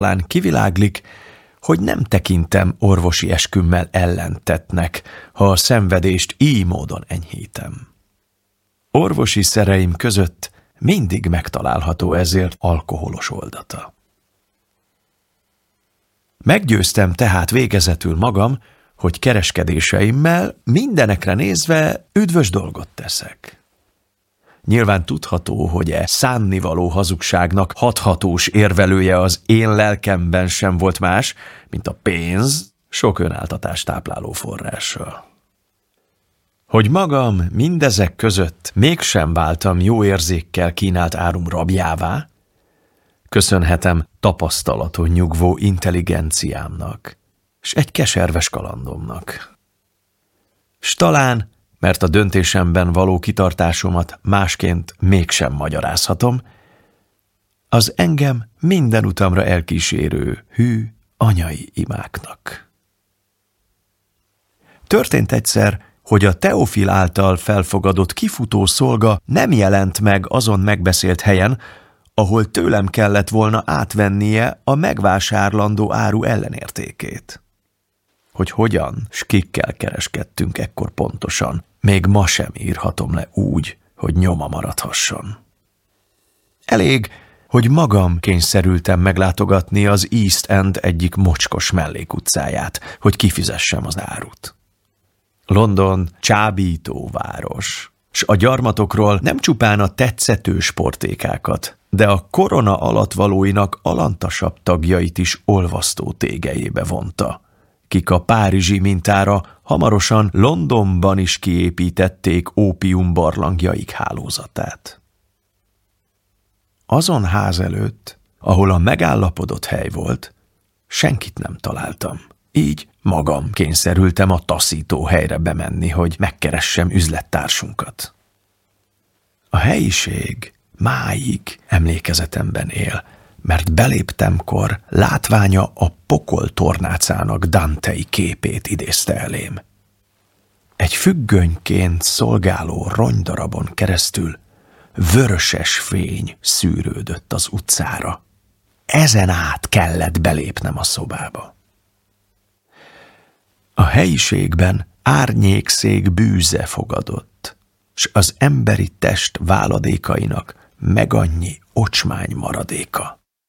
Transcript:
Talán kiviláglik, hogy nem tekintem orvosi eskümmel ellentetnek, ha a szenvedést így módon enyhítem. Orvosi szereim között mindig megtalálható ezért alkoholos oldata. Meggyőztem tehát végezetül magam, hogy kereskedéseimmel mindenekre nézve üdvös dolgot teszek. Nyilván tudható, hogy szánnivaló hazugságnak hathatós érvelője az én lelkemben sem volt más, mint a pénz sok önáltatást tápláló forrása. Hogy magam mindezek között mégsem váltam jó érzékkel kínált árum rabjává, köszönhetem tapasztalaton nyugvó intelligenciámnak, s egy keserves kalandomnak. S talán, mert a döntésemben való kitartásomat másként mégsem magyarázhatom, az engem minden utamra elkísérő hű anyai imáknak. Történt egyszer, hogy a Teofil által felfogadott kifutó szolga nem jelent meg azon megbeszélt helyen, ahol tőlem kellett volna átvennie a megvásárlandó áru ellenértékét. Hogy hogyan s kikkel kereskedtünk ekkor pontosan, még ma sem írhatom le úgy, hogy nyoma maradhasson. Elég, hogy magam kényszerültem meglátogatni az East End egyik mocskos mellékutcáját, hogy kifizessem az árut. London csábító város, s a gyarmatokról nem csupán a tetszető sportékákat, de a korona alattvalóinak alantasabb tagjait is olvasztó tégelyébe vonta, kik a párizsi mintára hamarosan Londonban is kiépítették ópium barlangjaik hálózatát. Azon ház előtt, ahol a megállapodott hely volt, senkit nem találtam. Így magam kényszerültem a taszító helyre bemenni, hogy megkeressem üzlettársunkat. A helyiség máig emlékezetemben él, mert beléptemkor látványa a pokol tornácának Dantei képét idézte elém. Egy függönyként szolgáló rongydarabon keresztül vöröses fény szűrődött az utcára. Ezen át kellett belépnem a szobába. A helyiségben árnyékszék bűze fogadott, s az emberi test váladékainak meg annyi ocsmány maradéka.